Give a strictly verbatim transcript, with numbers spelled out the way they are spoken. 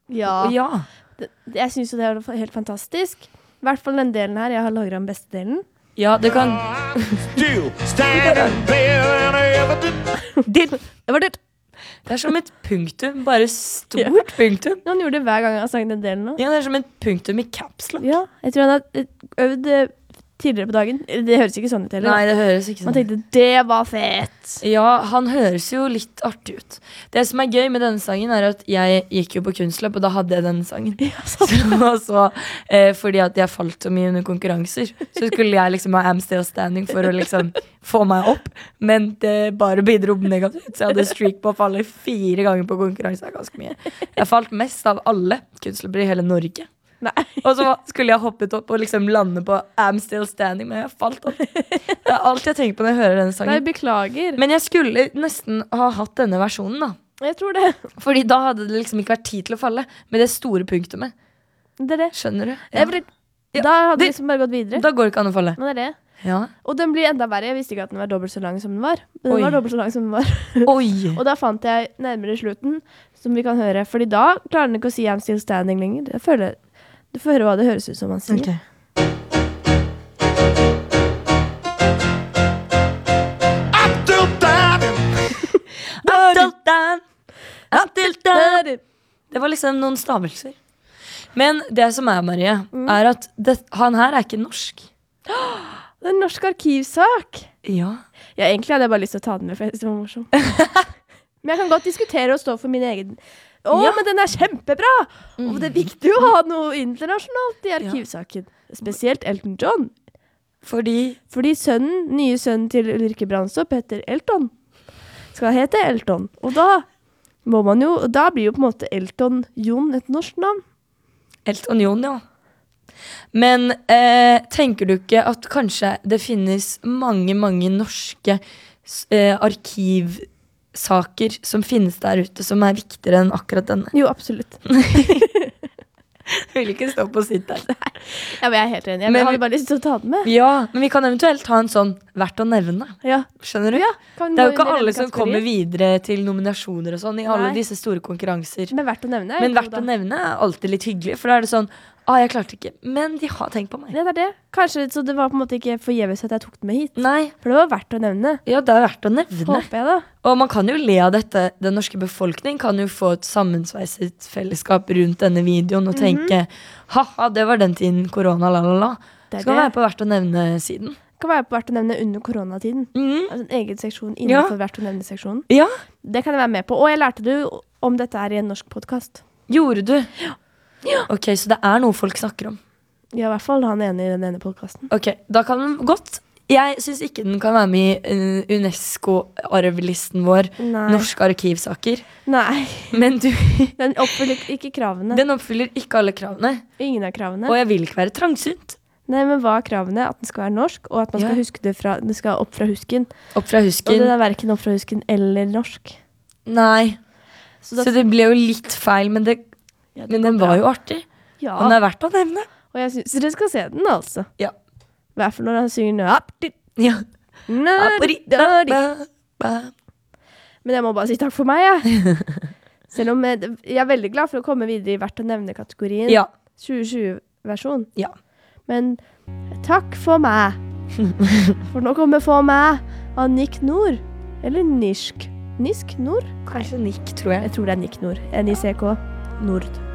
Ja. ja. Det, jeg synes jo det er helt fantastisk. I hvert fall den delen her. Jeg har lagret den beste delen. Ja, det kan... det var det. Det er som et punktum, bare stort ja. punktum. Han gjorde det hver gang han sang den delen nå. Ja, det er som et punktum i caps lock. Ja, jeg tror han har øvd tidligere på dagen. Det høres ikke sånn ut heller. Nei, det høres ikke sånn. Man tenkte, det var fett. Ja, han høres jo litt artig ut. Det som er gøy med denne sangen er at jeg gikk jo på kunstløp, og da hadde jeg denne sangen. Ja, så, så, eh, fordi at jeg falt så mye under konkurranser, så skulle jeg liksom ha I'm Still Standing for å liksom få meg opp, men det bare bidro negativt. Så jeg hadde streak på å falle fire ganger på konkurranse. Det er ganske mye. Jeg falt mest av alle kunstløpere i hele Norge. Nei. Og så skulle jeg hoppet opp og liksom lande på I'm Still Standing, men jeg falt opp. Det er alt jeg tenker på når jeg hører denne sangen. Nei, beklager. Men jeg skulle nesten ha hatt denne versjonen da. Jeg tror det. Fordi da hadde det liksom ikke vært tid til å falle med det store punktumet. Det er det. Skjønner du? Ja. Ble, da hadde det liksom bare gått videre. Da går det ikke an å falle. Nå er det. Ja. Og den blir enda verre. Jeg visste ikke at den var dobbelt så lang som den var. Den Oi. var dobbelt så lang som den var. Oi. Og da fant jeg nærmere slutten, som vi kan høre. Fordi da klarer den ikke å si I'm Still Standing lenger. Jeg føler... Du får høre hva det høres ut som han sier. Okay. I'm still standing. I'm still standing. I'm still standing. Det var liksom noen stavelser. Men det som er, Marie, mm. er at det, han her er ikke norsk. Det er en norsk arkivsak. Ja. Ja, egentlig hadde jeg bare lyst til å ta den med, for jeg synes det var morsom. Men jeg kan godt diskutere og stå for min egen... Å, ja. Men den er kjempebra! Mm. Og det er viktig å ha noe internasjonalt i arkivsaken. Ja. Spesielt Elton John. Fordi? Fordi sønnen, nye sønnen til Ulrikke Brandstorp heter Elton. Skal hete Elton. Og da må man jo, da blir jo på en måte Elton John et norsk navn. Elton John, ja. Men eh, tenker du ikke at kanskje det finnes mange, mange norske eh, arkiv saker som finnes der ute som er viktigere enn akkurat denne? Jo, absolutt. Jeg vil ikke stå på sitt der. Ja, men jeg er helt enig. Jeg men, har bare lyst til å ta den med. Ja, men vi kan eventuelt ha en sånn verdt å nevne. Ja. Skjønner du? Ja, det er jo ikke alle som kommer videre til nominasjoner og sånn i alle Nei. Disse store konkurranser. Men verdt å nevne. Men verdt å nevne er alltid litt hyggelig, for da er det sånn, ah, jeg klarte ikke, men de har tenkt på meg. Det er det. Kanskje så det var på en måte ikke forgjeves at jeg tok den med hit. Nei. For det var verdt å nevne. Ja, det er verdt å nevne. Håper jeg da. Og man kan jo le av dette. Den norske befolkning kan jo få et sammensveiset fellesskap rundt denne videoen og mm-hmm. tenke, haha, det var den tiden korona, la la la. Det skal det. Være på verdt å nevne siden. Det kan være på verdt å nevne under koronatiden. Mm. Altså en egen seksjon innenfor ja. Verdt å nevne-seksjonen. Ja. Det kan jeg være med på. Og jeg lærte det om dette her i en norsk podcast. Gjorde du? Ja. Ja. Ok, så det er noe folk snakker om. Ja, i hvert fall han ene i den ene podcasten. Ok, da kan den godt. Jeg synes ikke den kan være med i uh, UNESCO-arvlisten vår. Nei. Norske arkivsaker. Nei. Men du... Den oppfyller ikke kravene. Den oppfyller ikke alle kravene. Ingen av kravene. Og jeg vil ikke være trangsynt. Nei, men hva er kravene? At den skal være norsk, og at man skal ja. Huske det fra, den skal opp fra husken. Opp fra husken. Og den er hverken opp fra husken eller norsk. Nei. Så, da, så det ble jo litt feil, men, det, ja, det men den bra. Var jo artig. Ja. Og den er verdt å nevne. Og jeg synes dere skal se den, altså. Ja. I hvert fall når han synger nø. Ja. Nø. Men jeg må bare si takk for meg, ja. Selv om jeg, jeg er veldig glad for å komme videre i verdt å nevne-kategorien. Ja. tjue tjue-versjon. Ja. Men takk for meg. For nå kommer for meg av Nick Nord. Eller Nisk. Nisk Nord? Kanskje Nick, tror jeg. Jeg tror det er Nick Nord. N I C K Nord.